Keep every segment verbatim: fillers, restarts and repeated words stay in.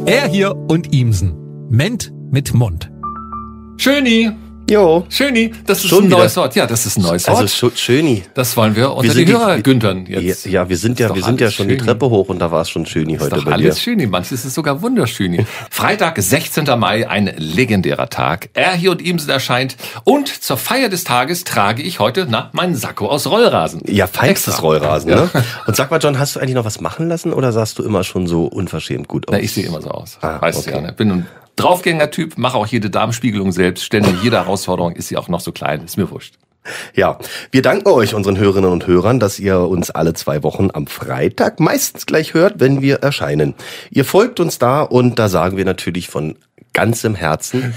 Er hier und Ihmsen. Ment mit Mund. Schöni. Jo. Schöni, das ist Schon ein wieder. neues Wort. Ja, das ist ein neues Wort. Also Schöni. Das wollen wir unter Wir die sind die- Hörer güntern jetzt. Ja, ja, wir sind Ist ja, doch wir sind ja alles schon die Schöni. Treppe hoch und da war es schon Schöni Ist heute doch bei dir. alles Schöni. Manches ist sogar wunderschöni. Freitag, sechzehnter Mai, ein legendärer Tag. Er hier und Ihmsen erscheint. Und zur Feier des Tages trage ich heute, na, meinen Sakko aus Rollrasen. Ja, feinstes Extra. Rollrasen, Ja. ne? Und sag mal, John, hast du eigentlich noch was machen lassen oder sahst du immer schon so unverschämt gut aus? Na, ich sehe immer so aus. Ah, weißt du okay. ja, ne? Bin ein Draufgänger-Typ, mache auch jede Darmspiegelung selbst, ständig jede Herausforderung, ist sie auch noch so klein, ist mir wurscht. Ja, wir danken euch, unseren Hörerinnen und Hörern, dass ihr uns alle zwei Wochen am Freitag meistens gleich hört, wenn wir erscheinen. Ihr folgt uns da und da sagen wir natürlich von ganzem Herzen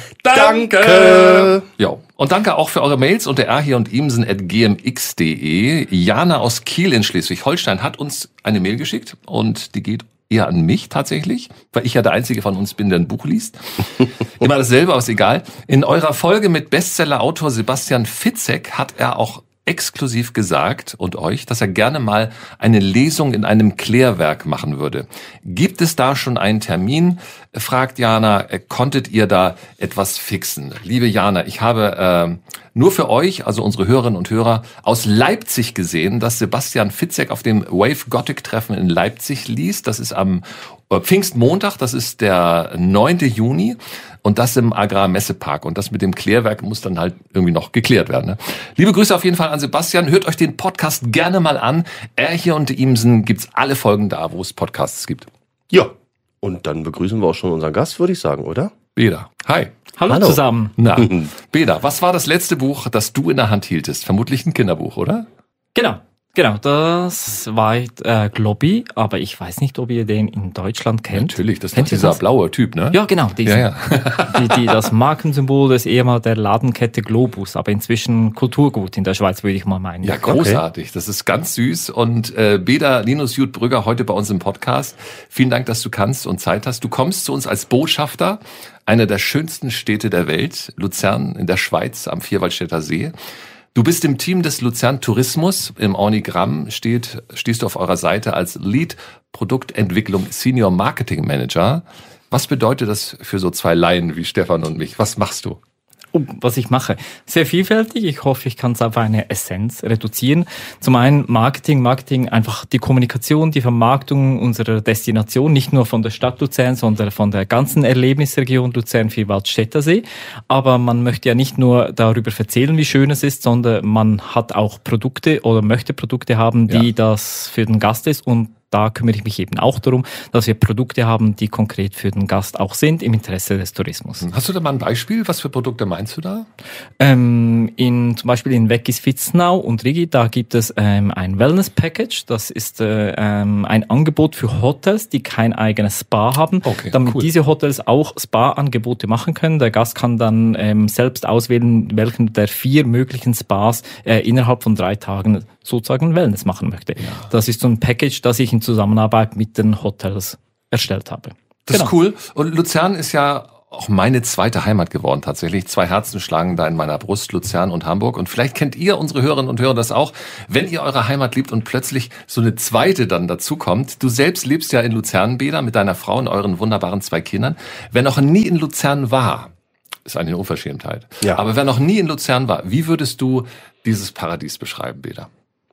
Danke! Ja, und danke auch für eure Mails unter r hier und Ihmsen at g m x punkt d e. Jana aus Kiel in Schleswig-Holstein hat uns eine Mail geschickt und die geht eher an mich tatsächlich, weil ich ja der Einzige von uns bin, der ein Buch liest. Immer dasselbe, aber ist egal. In eurer Folge mit Bestseller-Autor Sebastian Fitzek hat er auch exklusiv gesagt und euch, dass er gerne mal eine Lesung in einem Klärwerk machen würde. Gibt es da schon einen Termin? Fragt Jana, konntet ihr da etwas fixen? Liebe Jana, ich habe äh, nur für euch, also unsere Hörerinnen und Hörer, aus Leipzig gesehen, dass Sebastian Fitzek auf dem Wave Gothic Treffen in Leipzig liest. Das ist am Pfingstmontag, das ist der neunte Juni und das im Agrarmessepark. Und das mit dem Klärwerk muss dann halt irgendwie noch geklärt werden. Ne? Liebe Grüße auf jeden Fall an Sebastian. Hört euch den Podcast gerne mal an. Er hier und Ihmsen gibt's alle Folgen da, wo es Podcasts gibt. Ja, und dann begrüßen wir auch schon unseren Gast, würde ich sagen, oder? Beda, hi. Hallo, Hallo. zusammen. Na, Beda, was war das letzte Buch, das du in der Hand hieltest? Vermutlich ein Kinderbuch, oder? Genau, genau. Das war äh, Globby, aber ich weiß nicht, ob ihr den in Deutschland kennt. Natürlich, das ist Kennt doch ihr dieser das? blaue Typ, ne? Ja, genau. Diesen, Ja, Die, die, das Markensymbol des ehemals der Ladenkette Globus, aber inzwischen Kulturgut in der Schweiz, würde ich mal meinen. Ja, großartig. Das ist ganz süß. Und äh, Beda Linus Jud-Brügger heute bei uns im Podcast. Vielen Dank, dass du kannst und Zeit hast. Du kommst zu uns als Botschafter einer der schönsten Städte der Welt, Luzern in der Schweiz am Vierwaldstätter See. Du bist im Team des Luzern Tourismus. Im Organigramm steht, stehst du auf eurer Seite als Lead Produktentwicklung Senior Marketing Manager. Was bedeutet das für so zwei Laien wie Stefan und mich? Was machst du? Oh, was ich mache. Sehr vielfältig. Ich hoffe, ich kann es auf eine Essenz reduzieren. Zum einen Marketing, Marketing, einfach die Kommunikation, die Vermarktung unserer Destination, nicht nur von der Stadt Luzern, sondern von der ganzen Erlebnisregion Luzern-Vierwaldstättersee. Aber man möchte ja nicht nur darüber erzählen, wie schön es ist, sondern man hat auch Produkte oder möchte Produkte haben, die Ja. das für den Gast ist, und da kümmere ich mich eben auch darum, dass wir Produkte haben, die konkret für den Gast auch sind, im Interesse des Tourismus. Hast du da mal ein Beispiel? Was für Produkte meinst du da? Ähm, in, zum Beispiel in Weggis Fitznau und Rigi, da gibt es ähm, ein Wellness-Package. Das ist äh, ähm, ein Angebot für Hotels, die kein eigenes Spa haben, Okay, damit cool. diese Hotels auch Spa-Angebote machen können. Der Gast kann dann ähm, selbst auswählen, welchen der vier möglichen Spas äh, innerhalb von drei Tagen sozusagen Wellness machen möchte. Ja. Das ist so ein Package, das ich in Zusammenarbeit mit den Hotels erstellt habe. Das Genau. ist cool. Und Luzern ist ja auch meine zweite Heimat geworden tatsächlich. Zwei Herzen schlagen da in meiner Brust, Luzern und Hamburg. Und vielleicht kennt ihr, unsere Hörerinnen und Hörer, das auch, wenn ihr eure Heimat liebt und plötzlich so eine zweite dann dazukommt. Du selbst lebst ja in Luzern, Beda, mit deiner Frau und euren wunderbaren zwei Kindern. Wer noch nie in Luzern war, ist eine Unverschämtheit. Ja. Aber wer noch nie in Luzern war, wie würdest du dieses Paradies beschreiben, Beda?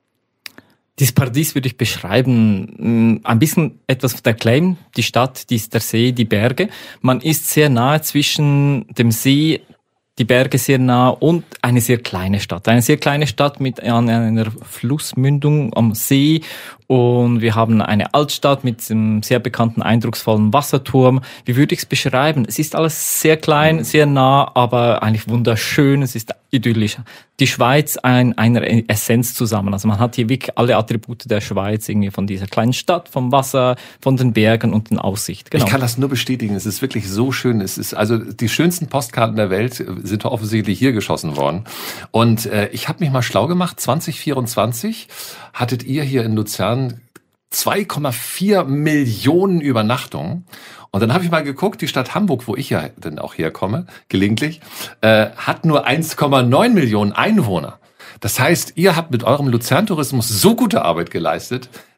Dieses Paradies würde ich beschreiben, mh, ein bisschen etwas der Claim, die Stadt, die ist der See, die Berge. Man ist sehr nahe zwischen dem See, die Berge sehr nah und eine sehr kleine Stadt. Eine sehr kleine Stadt mit einer Flussmündung am See, und wir haben eine Altstadt mit einem sehr bekannten, eindrucksvollen Wasserturm. Wie würde ich es beschreiben? Es ist alles sehr klein, sehr nah, aber eigentlich wunderschön. Es ist idyllisch. Die Schweiz in einer Essenz zusammen. Also man hat hier wirklich alle Attribute der Schweiz, irgendwie von dieser kleinen Stadt, vom Wasser, von den Bergen und den Aussicht. Genau. Ich kann das nur bestätigen. Es ist wirklich so schön. Es ist also die schönsten Postkarten der Welt sind offensichtlich hier geschossen worden. Und äh, ich habe mich mal schlau gemacht. zwanzig vierundzwanzig hattet ihr hier in Luzern zwei Komma vier Millionen Übernachtungen. Und dann habe ich mal geguckt, die Stadt Hamburg, wo ich ja dann auch herkomme, gelegentlich, äh, hat nur eins Komma neun Millionen Einwohner. Das heißt, ihr habt mit eurem Luzern-Tourismus so gute Arbeit geleistet,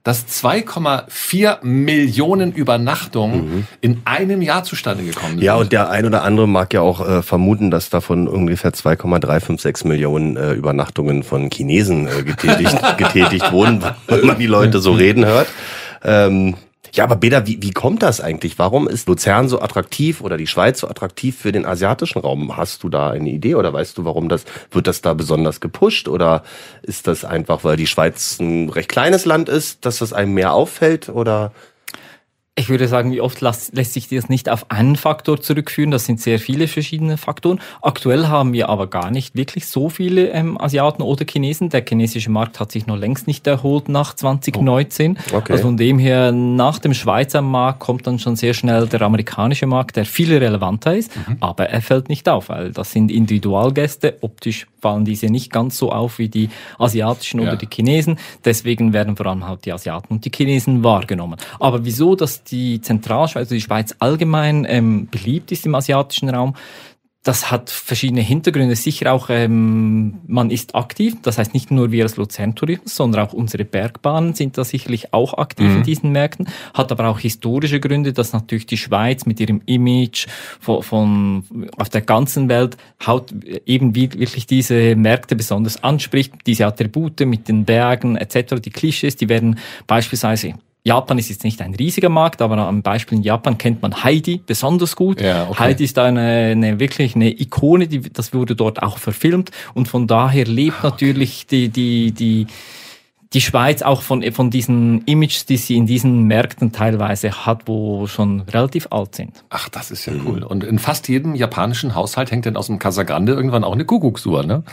dass zwei Komma vier Millionen Übernachtungen mhm. in einem Jahr zustande gekommen sind. Ja, und der ein oder andere mag ja auch äh, vermuten, dass davon ungefähr zwei Komma drei fünf sechs Millionen äh, Übernachtungen von Chinesen äh, getätigt, getätigt wurden, weil man die Leute so reden hört. Ähm, Ja, aber Beda, wie, wie kommt das eigentlich? Warum ist Luzern so attraktiv oder die Schweiz so attraktiv für den asiatischen Raum? Hast du da eine Idee oder weißt du, warum das, wird das da besonders gepusht oder ist das einfach, weil die Schweiz ein recht kleines Land ist, dass das einem mehr auffällt oder? Ich würde sagen, wie oft lässt, lässt sich das nicht auf einen Faktor zurückführen. Das sind sehr viele verschiedene Faktoren. Aktuell haben wir aber gar nicht wirklich so viele ähm, Asiaten oder Chinesen. Der chinesische Markt hat sich noch längst nicht erholt nach zwanzig neunzehn. Oh. Okay. Also von dem her, nach dem Schweizer Markt kommt dann schon sehr schnell der amerikanische Markt, der viel relevanter ist. Mhm. Aber er fällt nicht auf, weil das sind Individualgäste. Optisch fallen diese nicht ganz so auf wie die asiatischen ja. oder die Chinesen. Deswegen werden vor allem halt die Asiaten und die Chinesen wahrgenommen. Aber wieso das die Zentralschweiz, also die Schweiz allgemein ähm, beliebt ist im asiatischen Raum, das hat verschiedene Hintergründe. Sicher auch, ähm, man ist aktiv. Das heißt nicht nur wir als Luzern Tourismus, sondern auch unsere Bergbahnen sind da sicherlich auch aktiv mhm. in diesen Märkten. Hat aber auch historische Gründe, dass natürlich die Schweiz mit ihrem Image von, von auf der ganzen Welt haut eben wirklich diese Märkte besonders anspricht. Diese Attribute mit den Bergen et cetera, die Klischees, die werden beispielsweise Japan ist jetzt nicht ein riesiger Markt, aber am Beispiel in Japan kennt man Heidi besonders gut. Ja, okay. Heidi ist eine, eine wirklich eine Ikone, die, das wurde dort auch verfilmt und von daher lebt okay. natürlich die die die die Schweiz auch von von diesen Images, die sie in diesen Märkten teilweise hat, wo schon relativ alt sind. Ach, das ist ja cool. Und in fast jedem japanischen Haushalt hängt dann aus dem Casagrande irgendwann auch eine Kuckucksuhr, ne?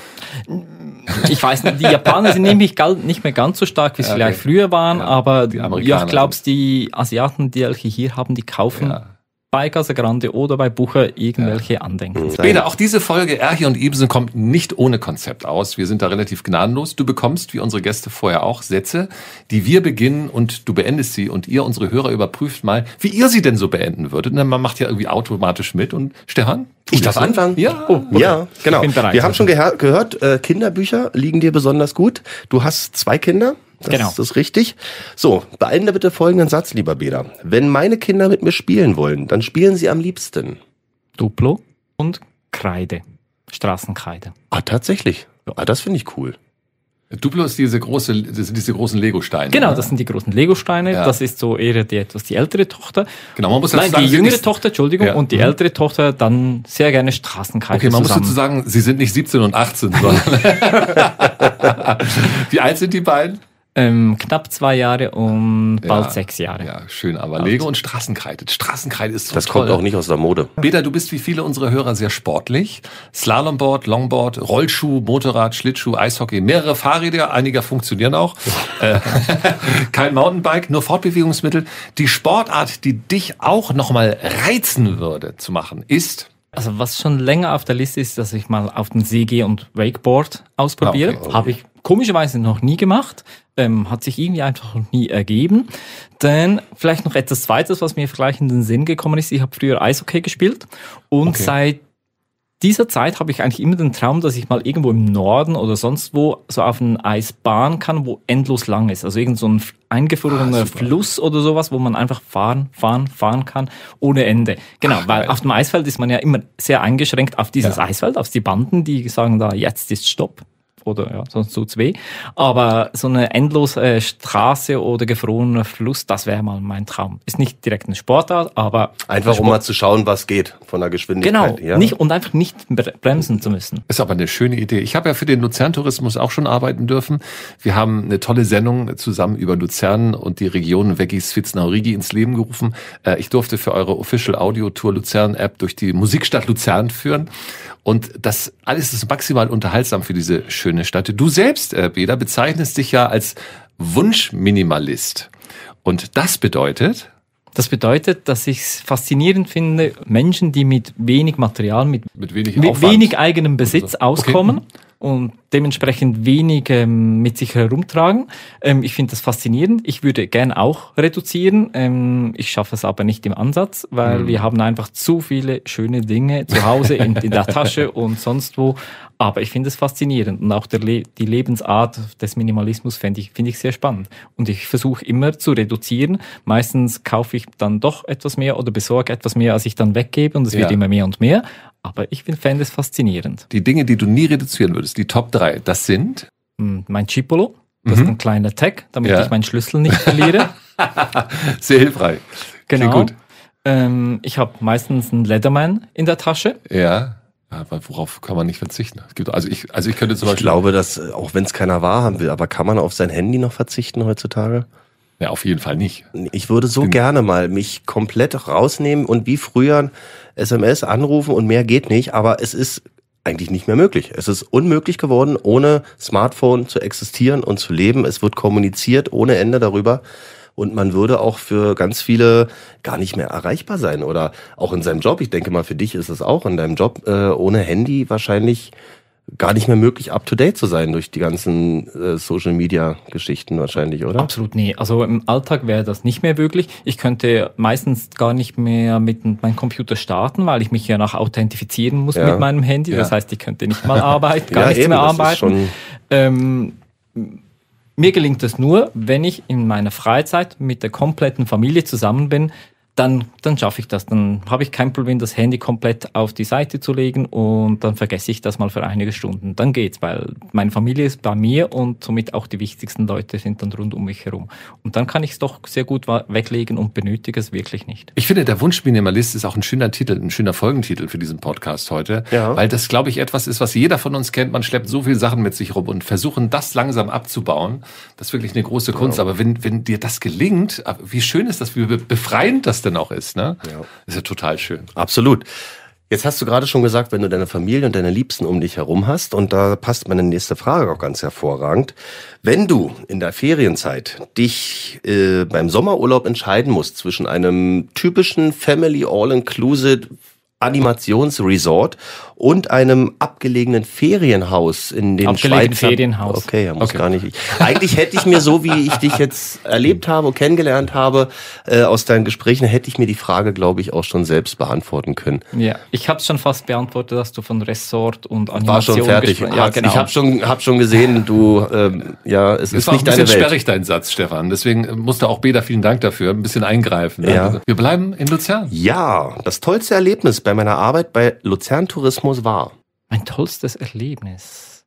Ich weiß nicht, die Japaner sind nämlich nicht mehr ganz so stark, wie sie okay. vielleicht früher waren, ja, aber ja, ich glaube, die Asiaten, die welche hier haben, die kaufen ja. bei Casagrande oder bei Bucher irgendwelche ja. Andenken. Beda, auch diese Folge Erhi und Ibsen kommt nicht ohne Konzept aus. Wir sind da relativ gnadenlos. Du bekommst, wie unsere Gäste vorher auch, Sätze, die wir beginnen und du beendest sie und ihr, unsere Hörer, überprüft mal, wie ihr sie denn so beenden würdet. Und man macht ja irgendwie automatisch mit. Und Stefan? Ich darf anfangen? Ja, oh, okay. ja genau. Wir haben schon geha- gehört, äh, Kinderbücher liegen dir besonders gut. Du hast zwei Kinder. Das genau. ist richtig. So, beende bitte folgenden Satz, lieber Beda. Wenn meine Kinder mit mir spielen wollen, dann spielen sie am liebsten Duplo und Kreide. Straßenkreide. Ah, tatsächlich? Ah, das finde ich cool. Duplo ist diese große, das sind diese großen Lego-Steine. Genau, oder? Das sind die großen Lego-Steine. Ja. Das ist so eher die etwas die ältere Tochter. Genau, man muss Nein, sagen, die jüngere Tochter, Entschuldigung, ja. und die mhm. ältere Tochter dann sehr gerne Straßenkreide. Okay, man zusammen. muss dazu sagen, sie sind nicht siebzehn und achtzehn, sondern wie alt sind die beiden? Ähm, knapp zwei Jahre und bald ja, sechs Jahre. Ja, schön, aber Lego und Straßenkreide. Straßenkreide ist so Das toll. kommt auch nicht aus der Mode. Beda, du bist wie viele unserer Hörer sehr sportlich. Slalomboard, Longboard, Rollschuh, Motorrad, Schlittschuh, Eishockey, mehrere Fahrräder, einige funktionieren auch. äh, kein Mountainbike, nur Fortbewegungsmittel. Die Sportart, die dich auch nochmal reizen würde zu machen, ist... Also was schon länger auf der Liste ist, dass ich mal auf den See gehe und Wakeboard ausprobiere. Ah, okay, okay. Habe ich komischerweise noch nie gemacht. Ähm, hat sich irgendwie einfach noch nie ergeben. Dann vielleicht noch etwas Zweites, was mir vielleicht in den Sinn gekommen ist. Ich habe früher Eishockey gespielt und okay. seit dieser Zeit habe ich eigentlich immer den Traum, dass ich mal irgendwo im Norden oder sonst wo so auf ein Eis fahren kann, wo endlos lang ist. Also irgend so ein eingefrorener ah, Fluss oder sowas, wo man einfach fahren, fahren, fahren kann ohne Ende. Genau, Ach, weil geil. Auf dem Eisfeld ist man ja immer sehr eingeschränkt auf dieses ja. Eisfeld, auf die Banden, die sagen da, jetzt ist Stopp. Oder ja, sonst tut's weh. Aber so eine endlose äh, Straße oder gefrorener Fluss, das wäre mal mein Traum. Ist nicht direkt eine Sportart, aber einfach um mal zu schauen, was geht von der Geschwindigkeit. Genau, ja? nicht und einfach nicht bremsen zu müssen. Ist aber eine schöne Idee. Ich habe ja für den Luzern-Tourismus auch schon arbeiten dürfen. Wir haben eine tolle Sendung zusammen über Luzern und die Region Weggis Vitznaurigi ins Leben gerufen. Ich durfte für eure Official Audio Tour Luzern App durch die Musikstadt Luzern führen. Und das alles ist maximal unterhaltsam für diese schöne Stadt. Du selbst, äh, Beda, bezeichnest dich ja als Wunschminimalist. Und das bedeutet? Das bedeutet, dass ich es faszinierend finde, Menschen, die mit wenig Material, mit, mit wenig, mit wenig eigenem Besitz okay. auskommen. Und dementsprechend wenig ähm, mit sich herumtragen. Ähm, ich finde das faszinierend. Ich würde gern auch reduzieren. Ähm, ich schaffe es aber nicht im Ansatz, weil mhm. wir haben einfach zu viele schöne Dinge zu Hause, in, in der Tasche und sonst wo. Aber ich finde es faszinierend und auch der Le- die Lebensart des Minimalismus finde ich, finde ich sehr spannend. Und ich versuche immer zu reduzieren. Meistens kaufe ich dann doch etwas mehr oder besorge etwas mehr, als ich dann weggebe und es Ja. wird immer mehr und mehr. Aber ich finde es faszinierend. Die Dinge, die du nie reduzieren würdest, die Top drei, das sind? Mein Chipolo, das Mhm. ist ein kleiner Tag, damit Ja. ich meinen Schlüssel nicht verliere. Sehr hilfreich. Genau. Sehr gut. Ähm, ich habe meistens einen Leatherman in der Tasche. Ja. Ja, aber worauf kann man nicht verzichten? Es gibt, also ich, also ich könnte zum Ich Beispiel. glaube, dass, äh, auch wenn es keiner wahrhaben will, aber kann man auf sein Handy noch verzichten heutzutage? Ja, auf jeden Fall nicht. Ich würde so Stimmt. gerne mal mich komplett rausnehmen und wie früher S M S anrufen und mehr geht nicht, aber es ist eigentlich nicht mehr möglich. Es ist unmöglich geworden, ohne Smartphone zu existieren und zu leben. Es wird kommuniziert ohne Ende darüber. Und man würde auch für ganz viele gar nicht mehr erreichbar sein. Oder auch in seinem Job. Ich denke mal, für dich ist es auch in deinem Job äh, ohne Handy wahrscheinlich gar nicht mehr möglich, up-to-date zu sein durch die ganzen äh, Social-Media-Geschichten wahrscheinlich, oder? Absolut nie. Also im Alltag wäre das nicht mehr möglich. Ich könnte meistens gar nicht mehr mit meinem Computer starten, weil ich mich ja noch authentifizieren muss Ja. mit meinem Handy. Das Ja. heißt, ich könnte nicht mal arbeiten, gar Ja, nichts eben, mehr das ist arbeiten. schon- Ähm, mir gelingt es nur, wenn ich in meiner Freizeit mit der kompletten Familie zusammen bin, dann, dann schaffe ich das. Dann habe ich kein Problem, das Handy komplett auf die Seite zu legen und dann vergesse ich das mal für einige Stunden. Dann geht's, weil meine Familie ist bei mir und somit auch die wichtigsten Leute sind dann rund um mich herum. Und dann kann ich es doch sehr gut weglegen und benötige es wirklich nicht. Ich finde, der Wunschminimalist ist auch ein schöner Titel, ein schöner Folgentitel für diesen Podcast heute. Ja. Weil das, glaube ich, etwas ist, was jeder von uns kennt. Man schleppt so viele Sachen mit sich rum und versuchen, das langsam abzubauen. Das ist wirklich eine große Kunst. Aber wenn, wenn dir das gelingt, wie schön ist das, wie befreiend das denn auch ist, ne? Ja. Das ist ja total schön. Absolut. Jetzt hast du gerade schon gesagt, wenn du deine Familie und deine Liebsten um dich herum hast, und da passt meine nächste Frage auch ganz hervorragend. Wenn du in der Ferienzeit dich äh, beim Sommerurlaub entscheiden musst zwischen einem typischen Family All-Inclusive Animationsresort und einem abgelegenen Ferienhaus in den Abgelegenen Schweizer... Ferienhaus. Okay, ja, muss Okay. gar nicht. Eigentlich hätte ich mir so, wie ich dich jetzt erlebt habe und kennengelernt habe, äh, aus deinen Gesprächen, hätte ich mir die Frage, glaube ich, auch schon selbst beantworten können. Ja, ich habe es schon fast beantwortet, dass du von Resort und Animation War schon fertig. gespro- Ja, genau. Ich habe schon, hab schon gesehen, du, ähm, ja, es Das ist war auch nicht ein bisschen deine Welt. sperrig, dein Satz, Stefan. Deswegen musste auch Beda, vielen Dank dafür, ein bisschen eingreifen. Ne? Ja. Wir bleiben in Luzern. Ja, das tollste Erlebnis bei meiner Arbeit bei Luzern Tourismus war. Mein tollstes Erlebnis.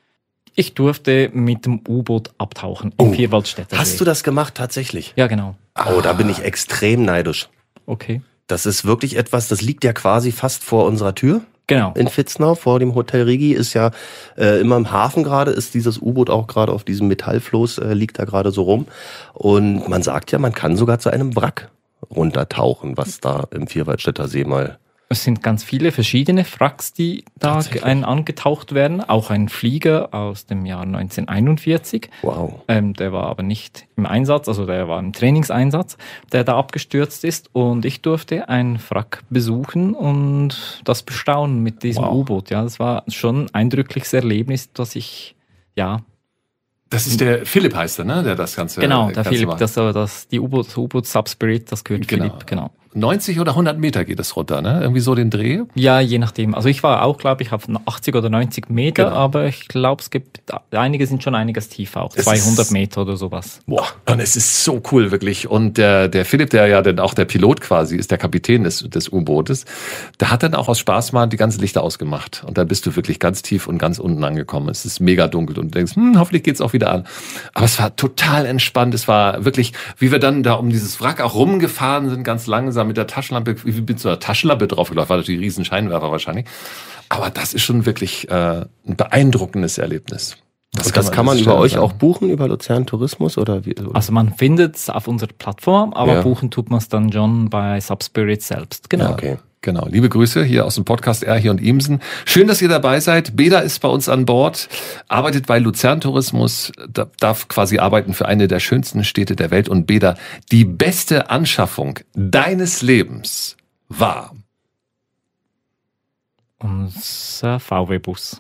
Ich durfte mit dem U-Boot abtauchen im Oh, Vierwaldstätter Hast See. du das gemacht tatsächlich? Ja, genau. Oh, da bin ich extrem neidisch. Okay. Das ist wirklich etwas, das liegt ja quasi fast vor unserer Tür. Genau. In Vitznau, vor dem Hotel Rigi, ist ja äh, immer im Hafen gerade, ist dieses U-Boot auch gerade auf diesem Metallfloß, äh, liegt da gerade so rum. Und man sagt ja, man kann sogar zu einem Wrack runtertauchen, was da im Vierwaldstätter See mal... Es sind ganz viele verschiedene Wracks, die da Tatsächlich? ein, angetaucht werden. Auch ein Flieger aus dem Jahr neunzehnhunderteinundvierzig. Wow. Ähm, der war aber nicht im Einsatz, also der war im Trainingseinsatz, der da abgestürzt ist. Und ich durfte ein Wrack besuchen und das bestaunen mit diesem Wow. U-Boot. Ja, das war schon ein eindrückliches Erlebnis, das ich, ja, Das ist der Philipp heißt er, ne? Der das Ganze. genau, der Ganze Philipp, macht. das, äh, das, die U-Boot, U-Boot Subspirit, das gehört Genau. Philipp, genau. neunzig oder hundert Meter geht es runter, ne? Irgendwie so den Dreh. Ja, je nachdem. Also ich war auch, glaube ich, auf achtzig oder neunzig Meter, Genau. aber ich glaube, es gibt, einige sind schon einiges tiefer, auch Es zweihundert ist- Meter oder sowas. Boah, und es ist so cool, wirklich. Und der, der Philipp, der ja dann auch der Pilot quasi ist, der Kapitän des, des U-Bootes, der hat dann auch aus Spaß mal die ganzen Lichter ausgemacht. Und da bist du wirklich ganz tief und ganz unten angekommen. Es ist mega dunkel und du denkst, hm, hoffentlich geht's auch wieder an. Aber es war total entspannt. Es war wirklich, wie wir dann da um dieses Wrack auch rumgefahren sind, ganz langsam mit der Taschenlampe, wie mit so einer Taschenlampe draufgelaufen, war natürlich ein riesen Scheinwerfer wahrscheinlich. Aber das ist schon wirklich äh, ein beeindruckendes Erlebnis. Und das kann man an über dieser euch Stelle auch buchen, über Luzern Tourismus oder wie? Oder? Also man findet es auf unserer Plattform, aber Ja. buchen tut man es dann schon bei Subspirit selbst. Genau. Ja, Okay. Genau. Liebe Grüße hier aus dem Podcast Erhi und Imsen. Schön, dass ihr dabei seid. Beda ist bei uns an Bord, arbeitet bei Luzern Tourismus, da- darf quasi arbeiten für eine der schönsten Städte der Welt. Und Beda, die beste Anschaffung deines Lebens war? Unser V W-Bus.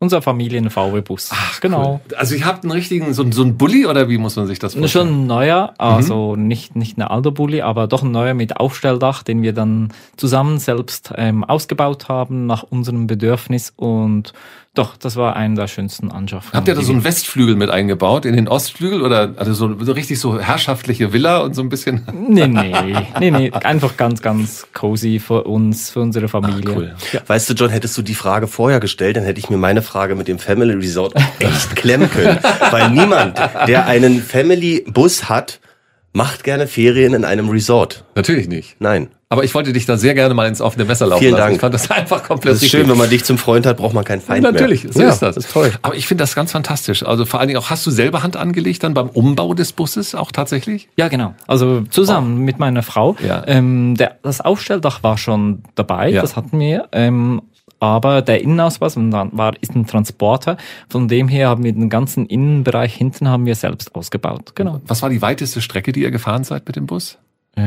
unser Familien-V W-Bus. Ach, genau. Cool. Also ihr habt einen richtigen, so, so einen Bulli oder wie muss man sich das vorstellen? Schon ein neuer, also mhm. nicht, nicht ein alter Bulli, aber doch ein neuer mit Aufstelldach, den wir dann zusammen selbst ähm, ausgebaut haben nach unserem Bedürfnis und doch, das war einer der schönsten Anschaffungen. Habt ihr da so einen Westflügel mit eingebaut in den Ostflügel oder also so, so richtig so herrschaftliche Villa und so ein bisschen? Nee, nee, nee, nee, einfach ganz, ganz cozy für uns, für unsere Familie. Ach, cool. Ja. Weißt du, John, hättest du die Frage vorher gestellt, dann hätte ich mir meine Frage mit dem Family Resort echt klemmen können. Weil niemand, der einen Family-Bus hat, macht gerne Ferien in einem Resort. Natürlich nicht. Nein. Aber ich wollte dich da sehr gerne mal ins offene Messer laufen Vielen lassen. Dank. Ich fand das einfach komplett Das ist schön, richtig. wenn man dich zum Freund hat, braucht man keinen Feind Natürlich, mehr. so ja, ist das. Das ist toll. Aber ich finde das ganz fantastisch. Also vor allen Dingen auch, hast du selber Hand angelegt dann beim Umbau des Busses auch tatsächlich? Ja, genau. Also zusammen oh. mit meiner Frau. Ja. Ähm, der, das Aufstelldach war schon dabei, ja. das hatten wir. Ähm, aber der Innenausbau war, ist ein Transporter. Von dem her haben wir den ganzen Innenbereich hinten haben wir selbst ausgebaut. Genau. Was war die weiteste Strecke, die ihr gefahren seid mit dem Bus?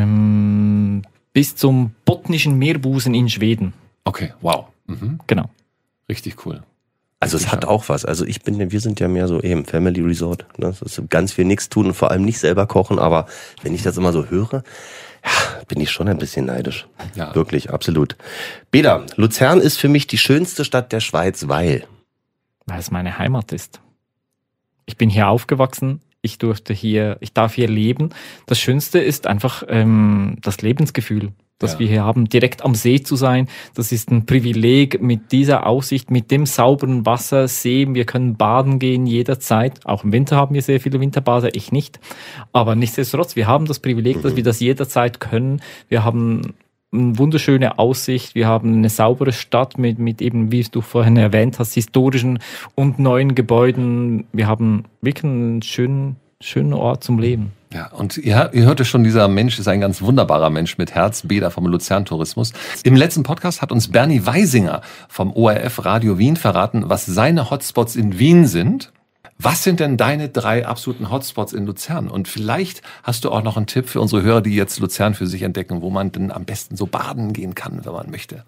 Ähm, bis zum Botnischen Meerbusen in Schweden. Okay, wow. Mhm. Genau. Richtig cool. Also es hat auch was. Also ich bin, wir sind ja mehr so eben Family Resort. Ne? Das ist ganz viel nichts tun und vor allem nicht selber kochen. Aber wenn ich das immer so höre, ja, bin ich schon ein bisschen neidisch. Ja. Wirklich, absolut. Beda, Luzern ist für mich die schönste Stadt der Schweiz, weil? Weil es meine Heimat ist. Ich bin hier aufgewachsen. Ich durfte hier, ich darf hier leben. Das Schönste ist einfach ähm, das Lebensgefühl, das ja. wir hier haben, direkt am See zu sein. Das ist ein Privileg mit dieser Aussicht, mit dem sauberen Wasser, See. Wir können baden gehen jederzeit. Auch im Winter haben wir sehr viele Winterbader, ich nicht. Aber nichtsdestotrotz, wir haben das Privileg, mhm. dass wir das jederzeit können. Wir haben eine wunderschöne Aussicht, wir haben eine saubere Stadt mit, mit eben, wie du vorhin erwähnt hast, historischen und neuen Gebäuden. Wir haben wirklich einen schönen, schönen Ort zum Leben. Ja, und ihr, ihr hörte schon, dieser Mensch ist ein ganz wunderbarer Mensch mit Herz, Beda vom Luzern Tourismus. Im letzten Podcast hat uns Bernie Weisinger vom O R F Radio Wien verraten, was seine Hotspots in Wien sind. Was sind denn deine drei absoluten Hotspots in Luzern? Und vielleicht hast du auch noch einen Tipp für unsere Hörer, die jetzt Luzern für sich entdecken, wo man denn am besten so baden gehen kann, wenn man möchte.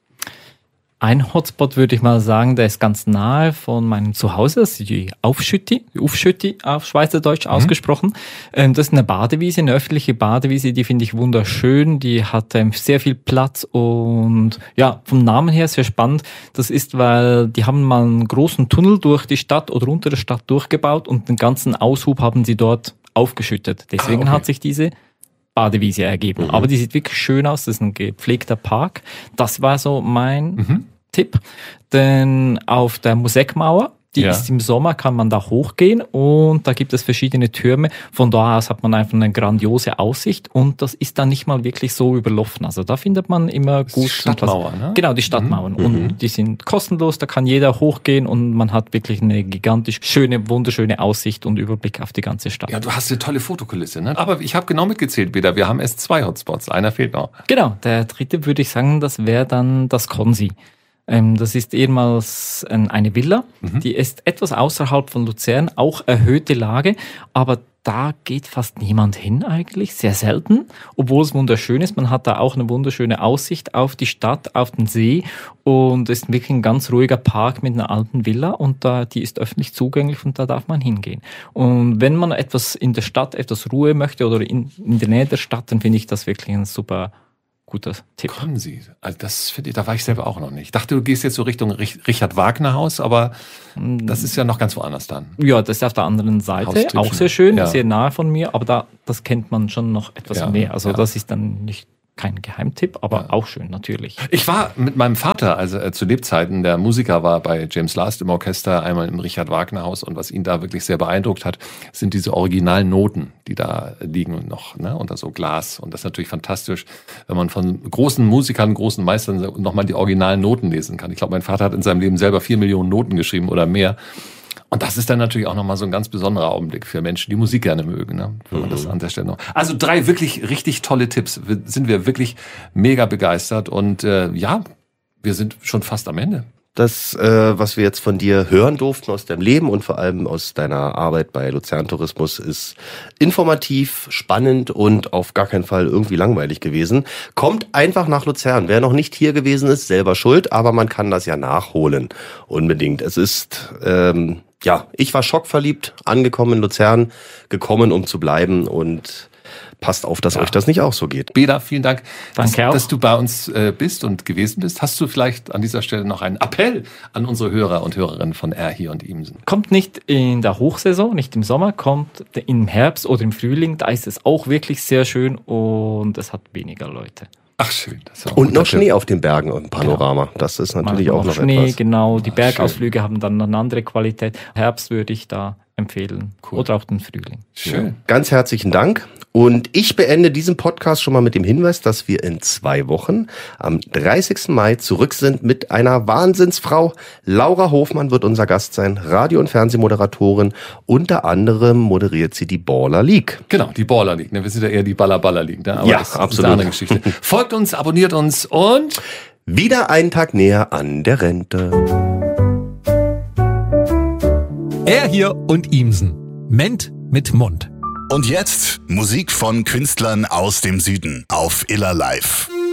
Ein Hotspot würde ich mal sagen, der ist ganz nahe von meinem Zuhause, das ist die Aufschütti, die Aufschütti auf Schweizerdeutsch mhm. ausgesprochen. Das ist eine Badewiese, eine öffentliche Badewiese, die finde ich wunderschön, die hat sehr viel Platz und ja, vom Namen her sehr spannend. Das ist, weil die haben mal einen großen Tunnel durch die Stadt oder unter der Stadt durchgebaut und den ganzen Aushub haben sie dort aufgeschüttet. Deswegen ah, okay. hat sich diese Badewiese ergeben. Mhm. Aber die sieht wirklich schön aus. Das ist ein gepflegter Park. Das war so mein mhm. Tipp. Denn auf der Musikmauer, die ja. ist im Sommer, kann man da hochgehen und da gibt es verschiedene Türme. Von da aus hat man einfach eine grandiose Aussicht und das ist dann nicht mal wirklich so überlaufen. Also da findet man immer gut. Stadtmauern, ne? Genau, die Stadtmauern. Mhm. Und die sind kostenlos, da kann jeder hochgehen und man hat wirklich eine gigantisch schöne, wunderschöne Aussicht und Überblick auf die ganze Stadt. Ja, du hast eine tolle Fotokulisse, ne? Aber ich habe genau mitgezählt, Beda. Wir haben erst zwei Hotspots. Einer fehlt noch. Genau, der dritte würde ich sagen, das wäre dann das Konsi. Das ist ehemals eine Villa, mhm. die ist etwas außerhalb von Luzern, auch erhöhte Lage, aber da geht fast niemand hin eigentlich, sehr selten, obwohl es wunderschön ist. Man hat da auch eine wunderschöne Aussicht auf die Stadt, auf den See und es ist wirklich ein ganz ruhiger Park mit einer alten Villa und da, die ist öffentlich zugänglich und da darf man hingehen. Und wenn man etwas in der Stadt, etwas Ruhe möchte oder in, in der Nähe der Stadt, dann finde ich das wirklich ein super guter Tipp. Kommen Sie. Also das finde ich, da war ich selber auch noch nicht. Ich dachte, du gehst jetzt so Richtung Richard Wagner Haus, aber das ist ja noch ganz woanders dann. Ja, das ist auf der anderen Seite, auch sehr schön, ja. sehr nahe von mir, aber da, das kennt man schon noch etwas ja, mehr. Also ja. das ist dann nicht kein Geheimtipp, aber ja. auch schön, natürlich. Ich war mit meinem Vater, also äh, zu Lebzeiten, der Musiker war bei James Last im Orchester, einmal im Richard Wagner Haus und was ihn da wirklich sehr beeindruckt hat, sind diese originalen Noten, die da liegen noch, ne, unter so Glas. Und das ist natürlich fantastisch, wenn man von großen Musikern, großen Meistern nochmal die originalen Noten lesen kann. Ich glaube, mein Vater hat in seinem Leben selber vier Millionen Noten geschrieben oder mehr. Und das ist dann natürlich auch nochmal so ein ganz besonderer Augenblick für Menschen, die Musik gerne mögen, ne? Wenn man mhm. das an der Stelle noch. Also drei wirklich richtig tolle Tipps. Wir, sind wir wirklich mega begeistert und äh, ja, wir sind schon fast am Ende. das, äh, was wir jetzt von dir hören durften aus deinem Leben und vor allem aus deiner Arbeit bei Luzern Tourismus, ist informativ, spannend und auf gar keinen Fall irgendwie langweilig gewesen. Kommt einfach nach Luzern. Wer noch nicht hier gewesen ist, selber schuld, aber man kann das ja nachholen. Unbedingt. Es ist, ähm, ja, ich war schockverliebt, angekommen in Luzern, gekommen, um zu bleiben und passt auf, dass ja. euch das nicht auch so geht. Beda, vielen Dank, Danke dass, auch. dass du bei uns äh, bist und gewesen bist. Hast du vielleicht an dieser Stelle noch einen Appell an unsere Hörer und Hörerinnen von R hier und Imsen? Kommt nicht in der Hochsaison, nicht im Sommer, kommt im Herbst oder im Frühling. Da ist es auch wirklich sehr schön und es hat weniger Leute. Ach schön. Das ist auch Und noch Tipp. Schnee auf den Bergen und Panorama. Das ist natürlich Manchmal auch noch Schnee, etwas. genau. Die Ah, Bergausflüge haben dann eine andere Qualität. Herbst würde ich da empfehlen. Cool. Oder auch den Frühling. Schön. Ganz herzlichen Dank. Und ich beende diesen Podcast schon mal mit dem Hinweis, dass wir in zwei Wochen am dreißigsten Mai zurück sind mit einer Wahnsinnsfrau. Laura Hofmann wird unser Gast sein, Radio- und Fernsehmoderatorin. Unter anderem moderiert sie die Baller League. Genau, die Baller League. Ne? Wir sind ja eher die Baller-Baller League. Ne? Aber Ja, das ist absolut. eine andere Geschichte. Folgt uns, abonniert uns und Wieder einen Tag näher an der Rente. Er hier und Imsen. Ment mit Mund. Und jetzt Musik von Künstlern aus dem Süden auf Iller Live.